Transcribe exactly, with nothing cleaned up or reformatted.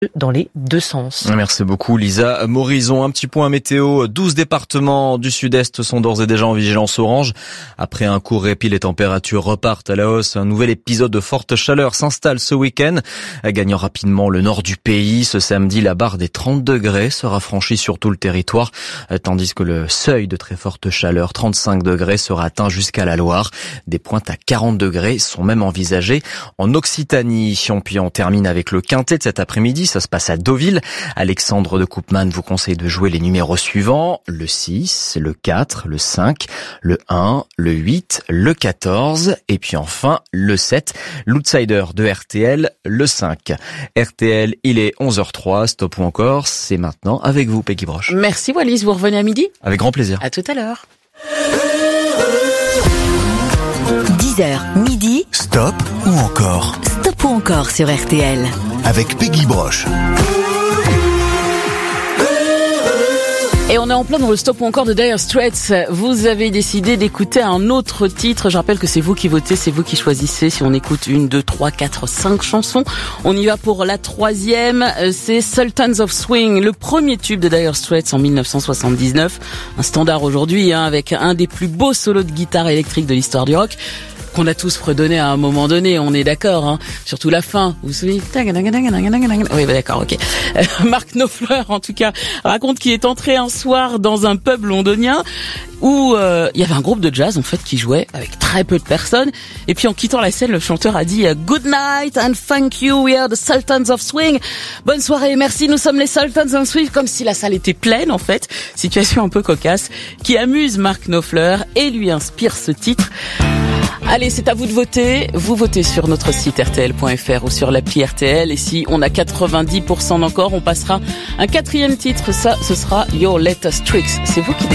dans les deux sens. Merci beaucoup Lisa Morison. Un petit point météo. douze départements du sud-est sont d'ores et déjà en vigilance orange. Après un court répit, les températures repartent à la hausse. Un nouvel épisode de forte chaleur s'installe ce week-end, gagnant rapidement le nord du pays. Ce samedi, la barre des trente degrés sera franchie sur tout le territoire, tandis que le seuil de très forte chaleur, trente-cinq degrés, sera atteint jusqu'à la Loire. Des pointes à quarante degrés sont même envisagées en Occitanie. Puis on termine avec le quintet de cet après-midi. Ça se passe à Deauville. Alexandre de Koopman vous conseille de jouer les numéros suivants: le six, le quatre, le cinq, le un, le huit, le quatorze et puis enfin le sept, l'outsider de R T L, le cinq. R T L, il est onze heures trois, Stop ou encore, c'est maintenant avec vous Peggy Broche. Merci Wallis, vous revenez à midi ? Avec grand plaisir. À tout à l'heure. dix heures midi. Stop ou encore. Stop ou encore sur R T L. Avec Peggy Broche. Et on est en plein dans le Stop ou encore de Dire Straits. Vous avez décidé d'écouter un autre titre. Je rappelle que c'est vous qui votez, c'est vous qui choisissez si on écoute une, deux, trois, quatre, cinq chansons. On y va pour la troisième. C'est Sultans of Swing, le premier tube de Dire Straits en dix-neuf cent soixante-dix-neuf. Un standard aujourd'hui, hein, avec un des plus beaux solos de guitare électrique de l'histoire du rock, qu'on a tous fredonné à un moment donné, on est d'accord, hein. Surtout la fin, vous vous souvenez? Oui, bah d'accord, ok. Euh, Mark Knopfler, en tout cas, raconte qu'il est entré un soir dans un pub londonien où il euh, y avait un groupe de jazz, en fait, qui jouait avec très peu de personnes. Et puis, en quittant la scène, le chanteur a dit « Good night and thank you, we are the Sultans of Swing ». Bonne soirée, merci, nous sommes les Sultans of Swing, comme si la salle était pleine, en fait. Situation un peu cocasse, qui amuse Mark Knopfler et lui inspire ce titre. Allez, c'est à vous de voter. Vous votez sur notre site R T L point F R ou sur l'appli R T L. Et si on a quatre-vingt-dix pour cent encore, on passera un quatrième titre. Ça, ce sera Your Latest Tricks. C'est vous qui